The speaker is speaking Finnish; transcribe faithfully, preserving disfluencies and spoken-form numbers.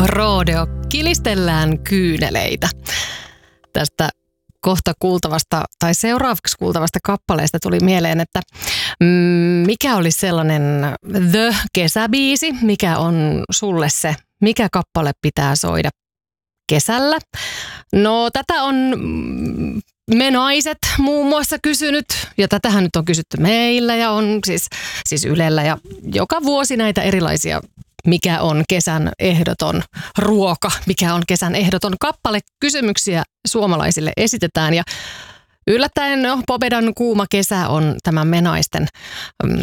Rodeo, kilistellään kyyneleitä. Tästä kohta kuultavasta tai seuraavaksi kuultavasta kappaleesta tuli mieleen, että mikä olisi sellainen The-kesäbiisi, mikä on sulle se, mikä kappale pitää soida kesällä. No tätä on me naiset muun muassa kysynyt, ja tätähän nyt on kysytty meillä ja on siis, siis Ylellä ja joka vuosi näitä erilaisia, mikä on kesän ehdoton ruoka, mikä on kesän ehdoton kappale, kysymyksiä suomalaisille esitetään ja yllättäen no, Popedan kuuma kesä on tämän me naisten mm,